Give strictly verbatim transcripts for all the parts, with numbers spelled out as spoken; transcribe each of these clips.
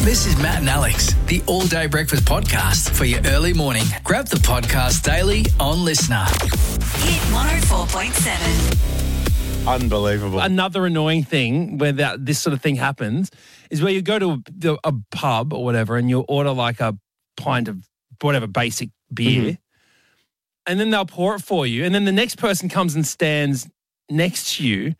This is Matt and Alex, the All Day Breakfast Podcast for your early morning. Grab the podcast daily on Listener. Hit one oh four point seven. Unbelievable. Another annoying thing where that this sort of thing happens is where you go to a, a pub or whatever and you order like a pint of whatever basic beer Mm-hmm. and then they'll pour it for you and then the next person comes and stands next to you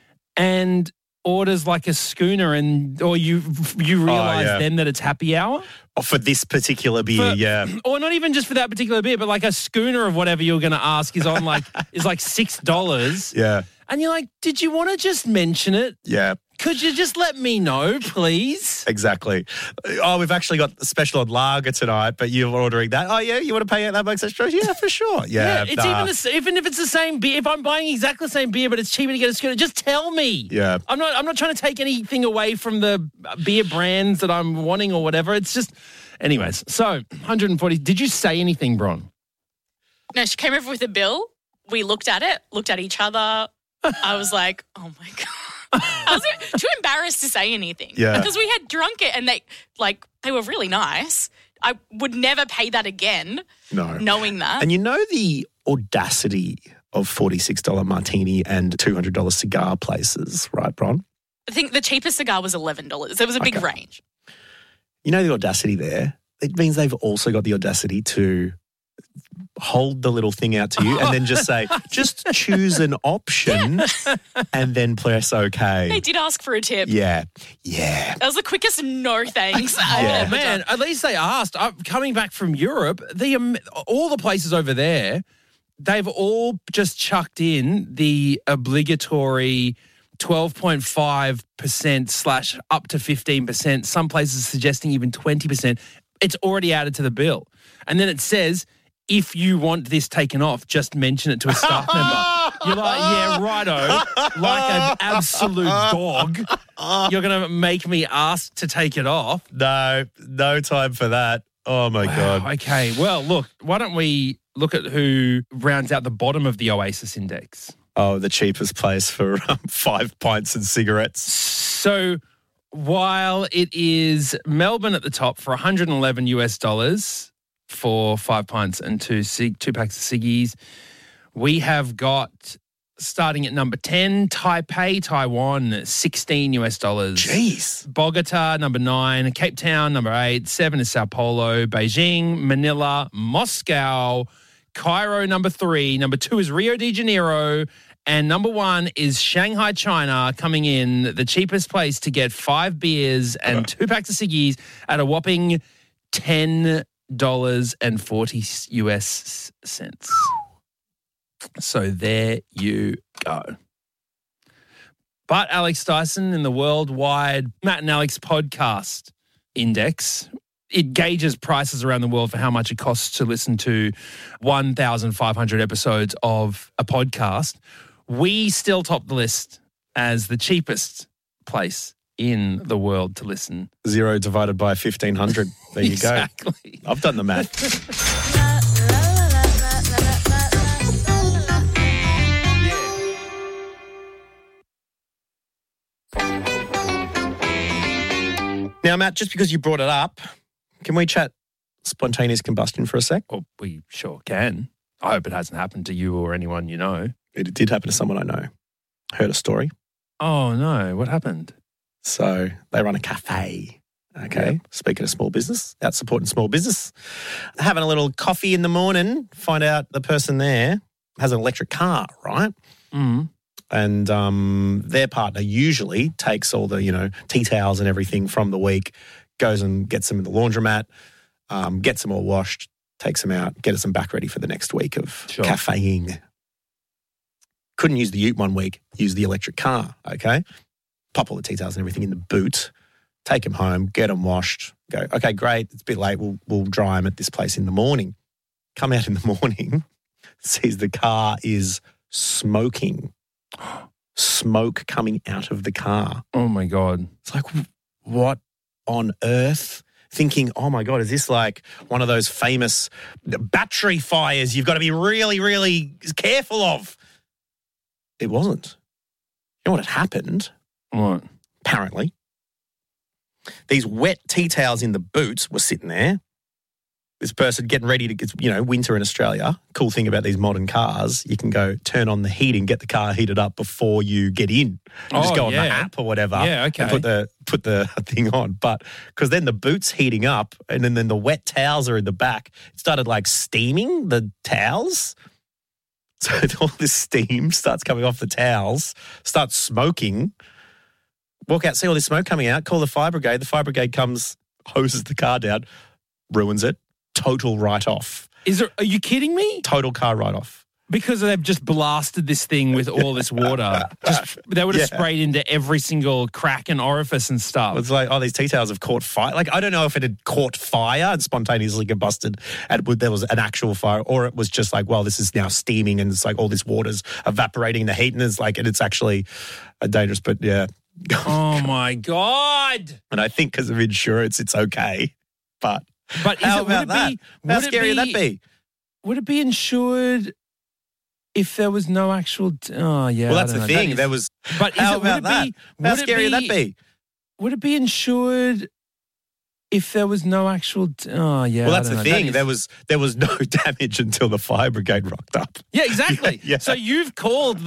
and orders like a schooner and or you you realise yeah. then that it's happy hour. Oh, for this particular beer, For- yeah. Or not even just for that particular beer, but like a schooner of whatever you're going to ask is on like is like six dollars. Yeah, And you're like, did you want to just mention it? yeah, Could you just let me know, please? exactly. Oh, we've actually got a special on lager tonight, but you're ordering that. Oh, yeah, you want to pay out that bucks extra? Yeah, for sure. Yeah, it's nah. even the, s- even if it's the same beer. If I'm buying exactly the same beer, but it's cheaper to get a schooner, just tell me. Yeah. I'm not. I'm not trying to take anything away from the beer brands that I'm wanting or whatever. It's just, anyways. So one hundred forty. Did you say anything, Bron? No, she came over with a bill. We looked at it, looked at each other. I was like, oh my God. I was too embarrassed to say anything. Yeah. Because we had drunk it and they, like, they were really nice. I would never pay that again, No. knowing that. And you know the audacity of forty-six dollars martini and two hundred dollars cigar places, right, Bron? I think the cheapest cigar was eleven dollars. There was a big Okay. range. You know the audacity there? It means they've also got the audacity to hold the little thing out to you and then just say, just choose an option and then press OK. They did ask for a tip. Yeah, yeah. That was the quickest no thanks I've Yeah. ever Man, done. at least they asked. I'm coming back from Europe, the um, all the places over there, they've all just chucked in the obligatory twelve point five percent slash up to fifteen percent. Some places suggesting even twenty percent. It's already added to the bill. And then it says, if you want this taken off, just mention it to a staff member. You're like, yeah, righto. Like an absolute dog. You're going to make me ask to take it off. No, no time for that. Oh, my God. Okay, well, look, why don't we look at who rounds out the bottom of the Oasis Index? Oh, the cheapest place for um, five pints and cigarettes. So while it is Melbourne at the top for one hundred eleven US dollars for five pints and two cig- two packs of ciggies, we have got, starting at number ten, Taipei, Taiwan, sixteen US dollars. Jeez. Bogota, number nine. Cape Town, number eight. Seven is Sao Paulo. Beijing, Manila, Moscow, Cairo, number three. Number two is Rio de Janeiro. And number one is Shanghai, China, coming in the cheapest place to get five beers and two packs of ciggies at a whopping ten dollars and forty US cents. So there you go. But Alex Dyson in the worldwide Matt and Alex podcast index, it gauges prices around the world for how much it costs to listen to one thousand five hundred episodes of a podcast. We still top the list as the cheapest place in the world to listen. Zero divided by fifteen hundred. There you Exactly. go. I've done the math. Now, Matt, just because you brought it up, can we chat spontaneous combustion for a sec? Well, we sure can. I hope it hasn't happened to you or anyone you know. It did happen to someone I know. Heard a story. Oh, no. What happened? So they run a cafe. Okay. Yeah. Speaking of small business, out supporting small business, having a little coffee in the morning, find out the person there has an electric car, right? Mm. And um, their partner usually takes all the, you know, tea towels and everything from the week, goes and gets them in the laundromat, um, gets them all washed, takes them out, gets them back ready for the next week of Sure. cafeing. Couldn't use the ute one week, use the electric car, okay? Pop all the tea towels and everything in the boot, take them home, get them washed, go, okay, great, it's a bit late, we'll, we'll dry them at this place in the morning. Come out in the morning, sees the car is smoking. Smoke coming out of the car. Oh, my God. It's like, what on earth? Thinking, oh my God, is this like one of those famous battery fires you've got to be really, really careful of? It wasn't. You know what had happened? What? Apparently. these wet tea towels in the boot were sitting there. This person getting ready to get, you know, winter in Australia. Cool thing about these modern cars, you can go turn on the heating, get the car heated up before you get in. You just Oh, go on the yeah. app or whatever Yeah, okay. and put the put the thing on. But because then the boot's heating up and then, then the wet towels are in the back, it started like steaming the towels. So all this steam starts coming off the towels, starts smoking. Walk out, see all this smoke coming out, call the fire brigade. The fire brigade comes, hoses the car down, ruins it. Total write-off. Is there? Are you kidding me? Total car write-off. Because they've just blasted this thing with all this water. Just they would have Yeah. sprayed into every single crack and orifice and stuff. It's like, oh, these tea towels have caught fire. Like, I don't know if it had caught fire and spontaneously combusted and there was an actual fire, or it was just like, well, this is now steaming and it's like all this water's evaporating in the heat and it's like, and it's actually uh, dangerous. But yeah. Oh my God. And I think because of insurance, it's okay. But But is how it, would about it that? be How would it scary would that be? Would it be insured if there was no actual oh yeah. Well, I that's don't the know. That thing. is- There was. But is How it, would about it that? be How would it scary would that be- be? Would it be insured if there was no actual oh yeah. Well, I that's don't the know. That thing. is- There was there was no damage until the fire brigade rocked up. Yeah, exactly. Yeah. So you've called